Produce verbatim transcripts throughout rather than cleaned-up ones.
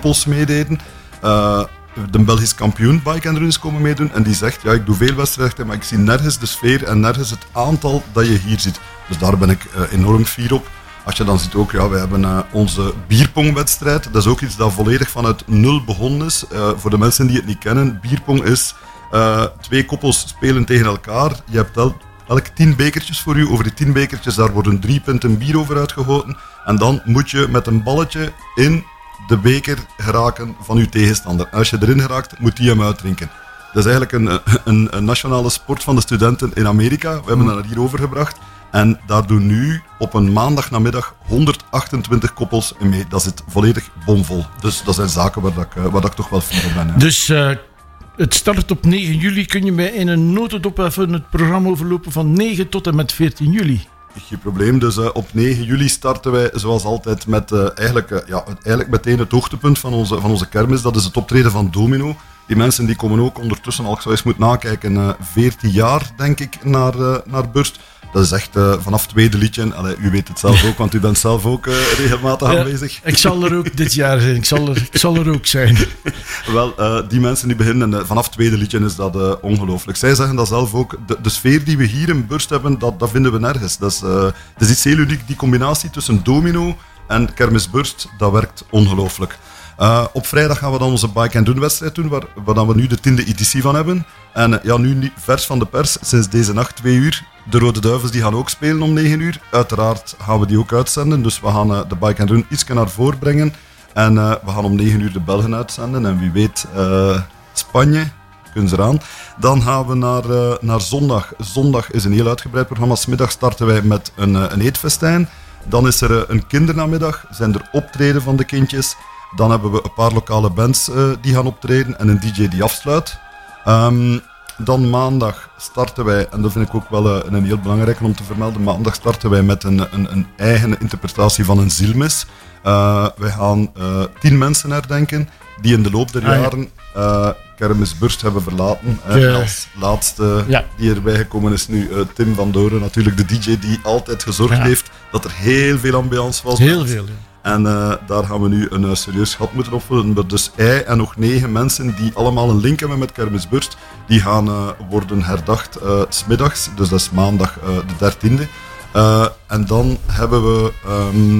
koppels meededen. Uh, de Belgisch kampioen bike and run is komen meedoen en die zegt, ja, ik doe veel wedstrijden, maar ik zie nergens de sfeer en nergens het aantal dat je hier ziet. Dus daar ben ik uh, enorm fier op. Als je dan ziet ook, ja, wij hebben uh, onze bierpongwedstrijd. Dat is ook iets dat volledig vanuit nul begonnen is. Uh, voor de mensen die het niet kennen, bierpong is uh, twee koppels spelen tegen elkaar. Je hebt el- elk tien bekertjes voor u. Over die tien bekertjes, daar worden drie punten bier over uitgegoten. En dan moet je met een balletje in de beker geraken van uw tegenstander. En als je erin geraakt, moet die hem uitdrinken. Dat is eigenlijk een, een, een nationale sport van de studenten in Amerika. We hebben dat hier overgebracht. En daar doen nu op een maandagnamiddag honderdachtentwintig koppels mee. Dat zit volledig bomvol. Dus dat zijn zaken waar, dat ik, waar dat ik toch wel fier op ben. Ja. Dus uh, het start op negen juli. Kun je mij in een notendop even het programma overlopen van negen tot en met veertien juli? Geen probleem. Dus uh, op negen juli starten wij zoals altijd met uh, eigenlijk, uh, ja, eigenlijk meteen het hoogtepunt van onze, van onze kermis. Dat is het optreden van Domino. Die mensen die komen ook ondertussen, al ik zou eens moeten nakijken, uh, veertien jaar denk ik naar, uh, naar Burst. Dat is echt uh, vanaf het tweede liedje. Allee, u weet het zelf ook, want u bent zelf ook uh, regelmatig ja, aanwezig. Ik zal er ook dit jaar zijn. Ik zal er, ik zal er ook zijn. Wel, uh, die mensen die beginnen, uh, vanaf het tweede liedje is dat uh, ongelooflijk. Zij zeggen dat zelf ook. De, de sfeer die we hier in Burst hebben, dat, dat vinden we nergens. Dat is, uh, dat is iets heel uniek. Die combinatie tussen Domino en Kermis Burst, dat werkt ongelooflijk. Uh, op vrijdag gaan we dan onze Bike and Run wedstrijd doen, waar, waar dan we nu de tiende editie van hebben. En uh, ja, nu vers van de pers, sinds deze nacht twee uur. De Rode Duivels die gaan ook spelen om negen uur. Uiteraard gaan we die ook uitzenden, dus we gaan uh, de Bike and Run iets naar voren brengen. En uh, we gaan om negen uur de Belgen uitzenden. En wie weet, uh, Spanje, kunnen ze eraan. Dan gaan we naar, uh, naar zondag. Zondag is een heel uitgebreid programma. 's Middag starten wij met een, uh, een eetfestijn. Dan is er uh, een kindernamiddag, zijn er optreden van de kindjes. Dan hebben we een paar lokale bands uh, die gaan optreden en een D J die afsluit. Um, dan maandag starten wij, en dat vind ik ook wel uh, een heel belangrijke om te vermelden, maandag starten wij met een, een, een eigen interpretatie van een zielmis. Uh, wij gaan uh, tien mensen herdenken die in de loop der ah, jaren uh, Kermis Burst hebben verlaten. Uh, ja. Als laatste ja. die erbij gekomen is nu uh, Tim van Doren, natuurlijk de D J die altijd gezorgd ja. heeft dat er heel veel ambiance was. Heel veel, ja. En uh, daar gaan we nu een uh, serieus gat moeten opvullen. Dus hij en nog negen mensen die allemaal een link hebben met Kermis Burst, die gaan uh, worden herdacht uh, 's middags. Dus dat is maandag uh, de dertiende. Uh, en dan hebben we... Um,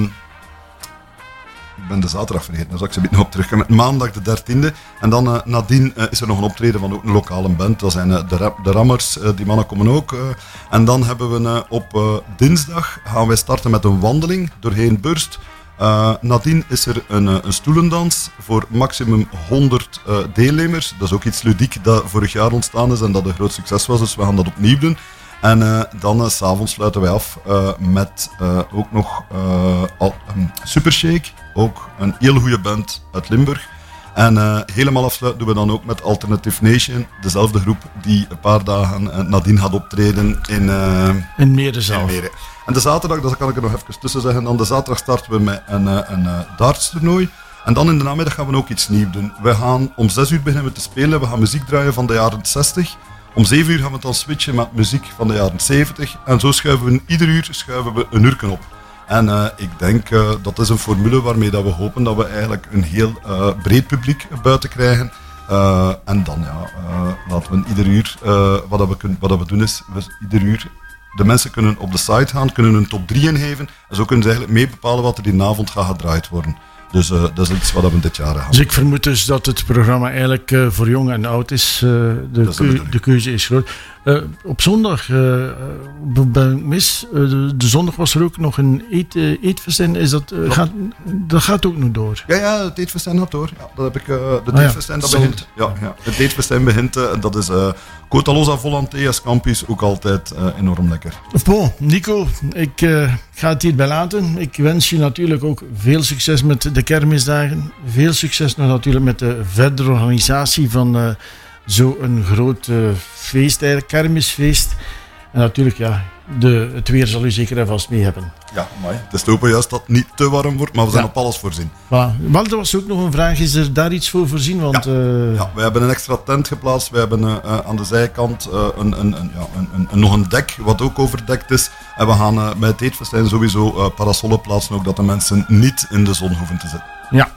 ik ben de zaterdag vergeten, daar zal ik ze een beetje op terugkomen. Maandag de dertiende. En dan uh, nadien uh, is er nog een optreden van ook een lokale band. Dat zijn uh, de, rap, de Rammers, uh, die mannen komen ook. Uh, en dan hebben we uh, op uh, dinsdag gaan wij starten met een wandeling doorheen Burst. Uh, nadien is er een, een stoelendans voor maximum honderd uh, deelnemers. Dat is ook iets ludiek dat vorig jaar ontstaan is en dat een groot succes was, dus we gaan dat opnieuw doen. En uh, dan uh, 's avonds sluiten wij af uh, met uh, ook nog uh, al, um, Supershake, ook een heel goede band uit Limburg. En uh, helemaal afsluiten doen we dan ook met Alternative Nation, dezelfde groep die een paar dagen uh, nadien gaat optreden in, uh, in Merenzaal. in Meren. En de zaterdag, dat kan ik er nog even tussen zeggen, dan de zaterdag starten we met een, een, een dartstoernooi. En dan in de namiddag gaan we ook iets nieuws doen. We gaan om zes uur beginnen te spelen, we gaan muziek draaien van de jaren zestig. Om zeven uur gaan we dan switchen met muziek van de jaren zeventig. En zo schuiven we ieder uur schuiven we een uur op. En uh, ik denk uh, dat is een formule waarmee dat we hopen dat we eigenlijk een heel uh, breed publiek buiten krijgen. Uh, en dan ja, uh, laten we ieder uur, uh, wat, dat we kun, wat dat we doen is, we, ieder uur, de mensen kunnen op de site gaan, kunnen een top drie ingeven. En zo kunnen ze eigenlijk mee bepalen wat er die avond gaat gedraaid worden. Dus uh, dat is iets wat we dit jaar gaan. Dus ik vermoed dus dat het programma eigenlijk uh, voor jong en oud is. Uh, de, keu- de keuze is groot. Uh, op zondag, uh, ben ik mis, uh, de, de zondag was er ook nog een eet, uh, eetfestijn. Is dat, uh, gaat, dat gaat ook nog door? Ja, ja, het eetfestijn gaat door. Ja, dat heb ik, uh, de ah, eetfestijn ja. dat begint. Ja, ja. Het eetfestijn begint en uh, dat is uh, Cotalosa Volante als Campus ook altijd uh, enorm lekker. Bon, Nico, ik uh, ga het hierbij laten. Ik wens je natuurlijk ook veel succes met de kermisdagen. Veel succes nog natuurlijk met de verdere organisatie van uh, zo'n groot uh, feest, eigenlijk kermisfeest. En natuurlijk, ja, de, het weer zal u zeker en vast mee hebben. Ja, mooi. Het is hopen juist dat het niet te warm wordt, maar we zijn ja. op alles voorzien. Voilà. Wel, er was ook nog een vraag, is er daar iets voor voorzien? Want, ja. Uh... ja, we hebben een extra tent geplaatst. We hebben uh, uh, aan de zijkant uh, een, een, een, ja, een, een, een, nog een dek wat ook overdekt is. En we gaan uh, bij het eetfestijn sowieso uh, parasollen plaatsen, ook dat de mensen niet in de zon hoeven te zitten. Ja.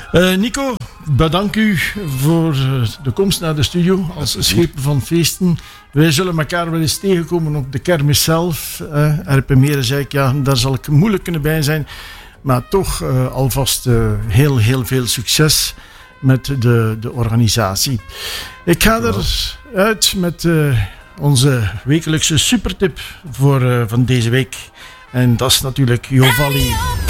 Uh, Nico, bedankt u voor de komst naar de studio als schepen van feesten. Wij zullen elkaar wel eens tegenkomen op de kermis zelf. Uh, R P Meren zei ik, ja, daar zal ik moeilijk kunnen bij zijn. Maar toch uh, alvast uh, heel, heel veel succes met de, de organisatie. Ik ga eruit met uh, onze wekelijkse supertip voor, uh, van deze week. En dat is natuurlijk Jovalli.